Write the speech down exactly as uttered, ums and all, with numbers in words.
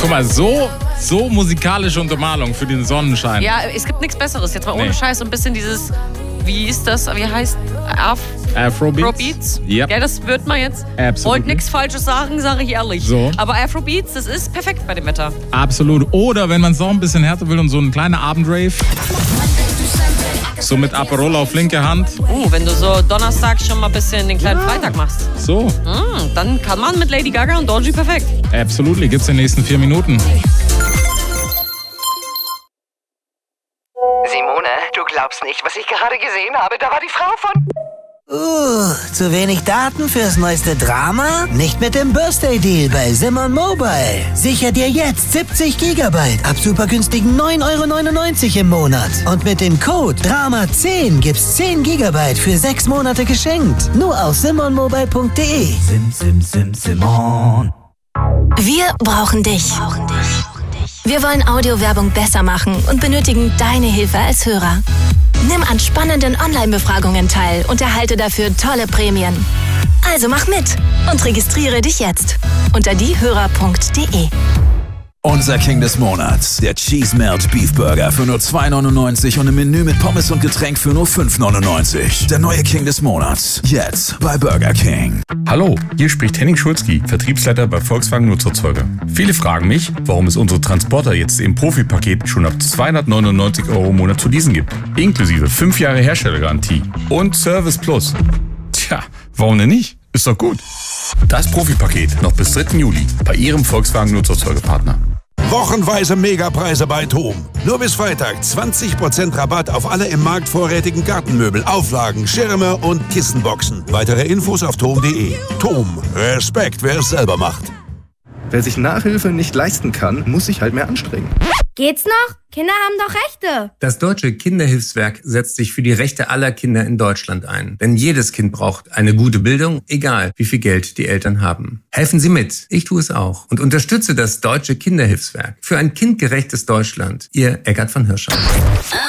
Guck mal, so, so musikalische Untermalung für den Sonnenschein. Ja, es gibt nichts Besseres. Jetzt mal ohne Nee. Scheiß so ein bisschen dieses, wie ist das, wie heißt Af Afrobeats? Afrobeats? Yep. Ja, das wird man jetzt. Absolut. Wollte nichts Falsches sagen, sage ich ehrlich. So. Aber Afrobeats, das ist perfekt bei dem Wetter. Absolut. Oder wenn man es noch ein bisschen härter will und so ein kleiner Abendrave. So mit Aperol auf linke Hand. Uh, wenn du so Donnerstag schon mal ein bisschen den kleinen Ja. Freitag machst. So. Mm, dann kann man mit Lady Gaga und Doji perfekt. Absolut. Gibt's in den nächsten vier Minuten. Simone, du glaubst nicht, was ich gerade gesehen habe. Da war die Frau von... Uh, zu wenig Daten fürs neueste Drama? Nicht mit dem Birthday Deal bei Simon Mobile. Sicher dir jetzt siebzig Gigabyte ab super günstigen neun Euro neunundneunzig im Monat. Und mit dem Code Drama zehn gibt's zehn Gigabyte für sechs Monate geschenkt. Nur auf simon mobile punkt de. Sim, sim, sim, Simon. Wir brauchen dich. Wir wollen Audiowerbung besser machen und benötigen deine Hilfe als Hörer. Nimm an spannenden Online-Befragungen teil und erhalte dafür tolle Prämien. Also mach mit und registriere dich jetzt unter diehörer punkt de. Unser King des Monats, der Cheese Melt Beef Burger für nur zwei neunundneunzig und im Menü mit Pommes und Getränk für nur fünf neunundneunzig. Der neue King des Monats, jetzt bei Burger King. Hallo, hier spricht Henning Schulzki, Vertriebsleiter bei Volkswagen Nutzerzeuger. Viele fragen mich, warum es unsere Transporter jetzt im Profi-Paket schon ab zweihundertneunundneunzig Euro im Monat zu leasen gibt. Inklusive fünf Jahre Herstellergarantie und Service Plus. Tja, warum denn nicht? Ist doch gut. Das Profi-Paket noch bis dritten Juli bei Ihrem Volkswagen Nutzerzeugerpartner. Wochenweise Megapreise bei TOM. Nur bis Freitag zwanzig Prozent Rabatt auf alle im Markt vorrätigen Gartenmöbel, Auflagen, Schirme und Kissenboxen. Weitere Infos auf tom punkt de. TOM. Respekt, wer es selber macht. Wer sich Nachhilfe nicht leisten kann, muss sich halt mehr anstrengen. Geht's noch? Kinder haben doch Rechte. Das Deutsche Kinderhilfswerk setzt sich für die Rechte aller Kinder in Deutschland ein. Denn jedes Kind braucht eine gute Bildung, egal wie viel Geld die Eltern haben. Helfen Sie mit, ich tue es auch. Und unterstütze das Deutsche Kinderhilfswerk für ein kindgerechtes Deutschland. Ihr Eckart von Hirschau.